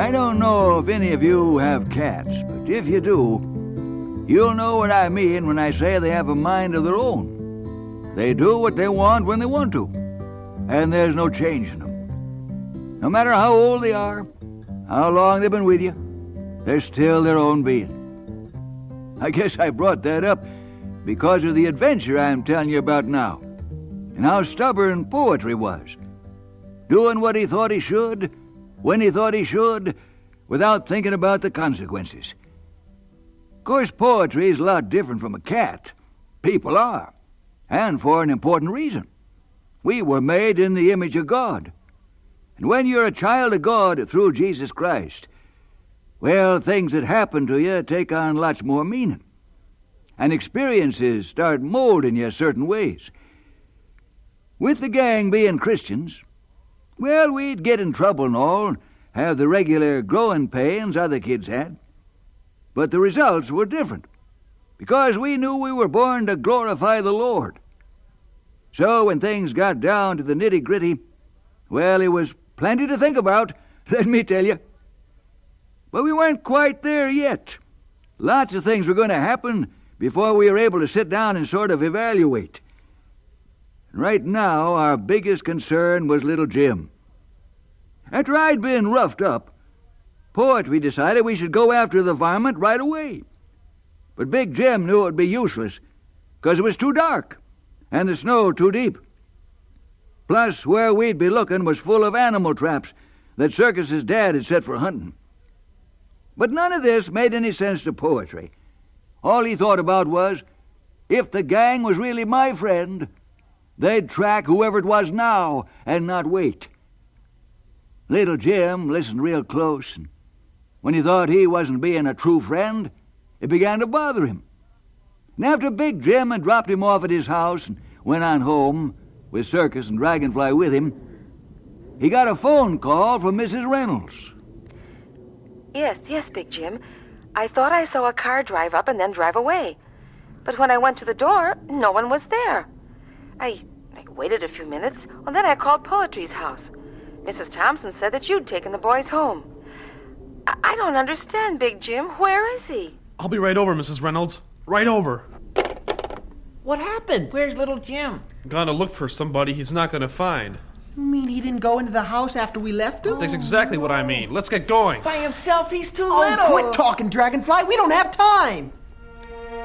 I don't know if any of you have cats, but if you do, you'll know what I mean when I say they have a mind of their own. They do what they want when they want to, and there's no changing them. No matter how old they are, how long they've been with you, they're still their own being. I guess I brought that up because of the adventure I'm telling you about now, and how stubborn Poetry was, doing what he thought he should, when he thought he should, without thinking about the consequences. Of course, Poetry is a lot different from a cat. People are, and for an important reason. We were made in the image of God. And when you're a child of God through Jesus Christ, well, things that happen to you take on lots more meaning. And experiences start molding you certain ways. With the gang being Christians, well, we'd get in trouble and all, have the regular growing pains other kids had. But the results were different, because we knew we were born to glorify the Lord. So when things got down to the nitty-gritty, well, it was plenty to think about, let me tell you. But we weren't quite there yet. Lots of things were going to happen before we were able to sit down and sort of evaluate. Right now, our biggest concern was little Jim. After I'd been roughed up, Poetry decided we should go after the varmint right away. But Big Jim knew it would be useless, because it was too dark, and the snow too deep. Plus, where we'd be looking was full of animal traps that Circus's dad had set for hunting. But none of this made any sense to Poetry. All he thought about was, if the gang was really my friend, they'd track whoever it was now and not wait. Little Jim listened real close, and when he thought he wasn't being a true friend, it began to bother him. And after Big Jim had dropped him off at his house and went on home, with Circus and Dragonfly with him, he got a phone call from Mrs. Reynolds. Yes, Big Jim. I thought I saw a car drive up and then drive away. But when I went to the door, no one was there. I waited a few minutes, and then I called Poetry's house. Mrs. Thompson said that you'd taken the boys home. I don't understand, Big Jim. Where is he? I'll be right over, Mrs. Reynolds. Right over. What happened? Where's little Jim? Gone to look for somebody he's not going to find. You mean he didn't go into the house after we left him? That's exactly what I mean. Let's get going. By himself, he's too little. Quit talking, Dragonfly. We don't have time.